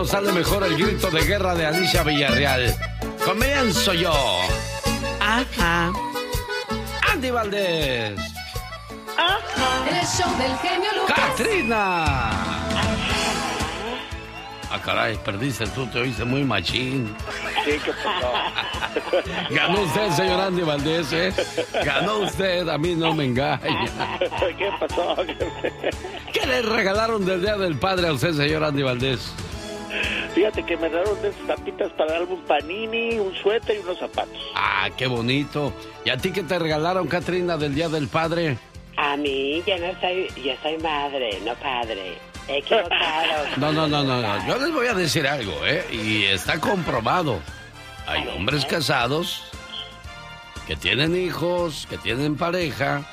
Sale mejor el grito de guerra de Alicia Villarreal. Comienzo yo. Ajá. Andy Valdés. Ajá. El show del genio Lucas. Catrina. Ah, caray, perdiste tú, te oíste muy machín. Sí, ¿qué pasó? Ganó usted, señor Andy Valdés, ¿eh? Ganó usted, a mí no me engaña. ¿Qué pasó? ¿Qué le regalaron del Día del Padre a usted, señor Andy Valdés? Fíjate que me dieron de esas tapitas para darme un panini, un suéter y unos zapatos. Ah, qué bonito. ¿Y a ti qué te regalaron, Catrina, del Día del Padre? A mí, yo soy madre, no padre. Equivocado. No. Yo les voy a decir algo, ¿eh? Y está comprobado. Hay hombres casados que tienen hijos, que tienen pareja.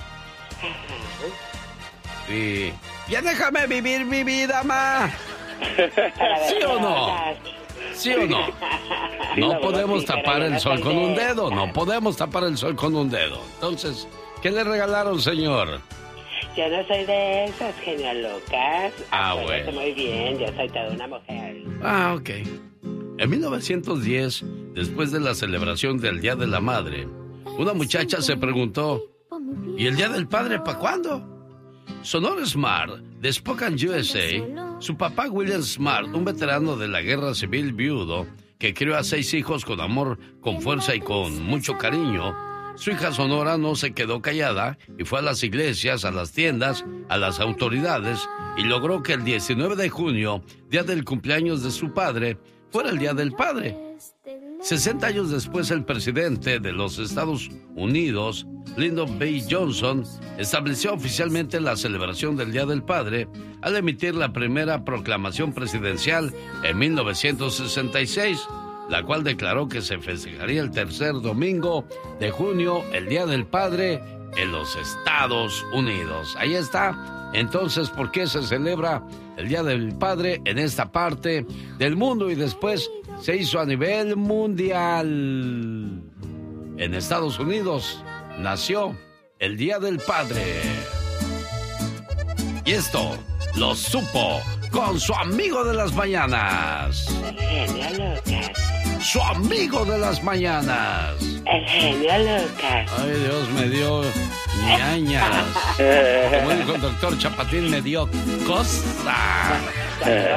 Y ya déjame vivir mi vida, ma. ¿Sí o no? ¿Sí o no? No podemos tapar el sol con un dedo. No podemos tapar el sol con un dedo. Entonces, ¿qué le regalaron, señor? Yo no soy de esas, genio Lucas. Ah, Acuérdate bueno. muy bien, yo soy toda una mujer. Ah, ok. En 1910, después de la celebración del Día de la Madre, una muchacha se preguntó, ¿y el Día del Padre para cuándo? Sonor Smart, de Spokane, USA, su papá William Smart, un veterano de la Guerra Civil viudo, que crió a 6 hijos con amor, con fuerza y con mucho cariño, su hija Sonora no se quedó callada y fue a las iglesias, a las tiendas, a las autoridades y logró que el 19 de junio, día del cumpleaños de su padre, fuera el Día del Padre. 60 años después, el presidente de los Estados Unidos, Lyndon B. Johnson, estableció oficialmente la celebración del Día del Padre al emitir la primera proclamación presidencial en 1966, la cual declaró que se festejaría el tercer domingo de junio, el Día del Padre, en los Estados Unidos. Ahí está. Entonces, ¿por qué se celebra el Día del Padre en esta parte del mundo y después se hizo a nivel mundial? En Estados Unidos nació el Día del Padre. Y esto lo supo con su amigo de las mañanas. El genio Lucas. Su amigo de las mañanas. El genio Lucas. Ay, Dios, me dio ñañas. Como dijo el doctor Chapatín, me dio cosa.